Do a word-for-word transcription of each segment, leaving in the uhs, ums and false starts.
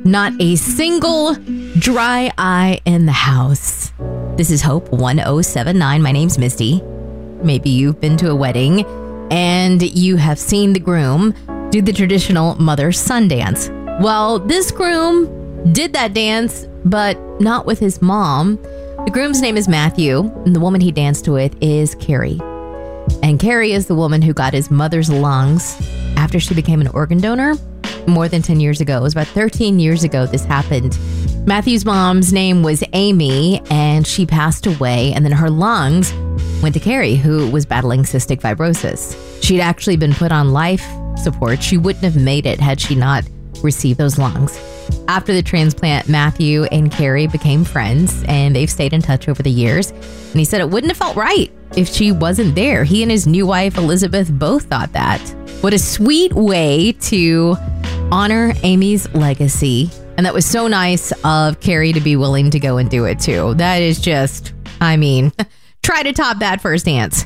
Not a single dry eye in the house. This is Hope one oh seven nine. My name's Misty. Maybe you've been to a wedding and you have seen the groom do the traditional mother-son dance. Well, this groom did that dance, but not with his mom. The groom's name is Matthew, and the woman he danced with is Carrie. And Carrie is the woman who got his mother's lungs after she became an organ donor more than ten years ago. It was about thirteen years ago this happened. Matthew's mom's name was Amy, and she passed away, and then her lungs went to Carrie, who was battling cystic fibrosis. She'd actually been put on life support. She wouldn't have made it had she not received those lungs. After the transplant, Matthew and Carrie became friends, and they've stayed in touch over the years. And he said it wouldn't have felt right if she wasn't there. He and his new wife, Elizabeth, both thought that. What a sweet way to honor Amy's legacy. And that was so nice of Carrie to be willing to go and do it too. That is just, I mean, try to top that first dance.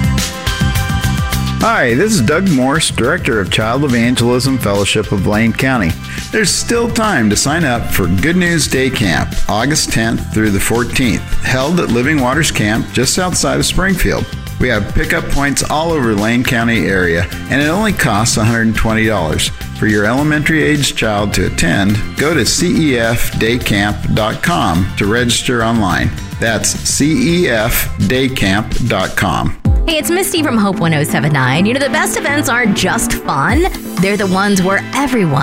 Hi, this is Doug Morse, Director of Child Evangelism Fellowship of Lane County. There's still time to sign up for Good News Day Camp, August tenth through the fourteenth, held at Living Waters Camp just outside of Springfield. We have pickup points all over Lane County area, and it only costs one hundred twenty dollars. For your elementary age child to attend, go to C E F day camp dot com to register online. That's C E F day camp dot com. Hey, it's Misty from Hope one oh seven nine. You know, the best events aren't just fun. They're the ones where everyone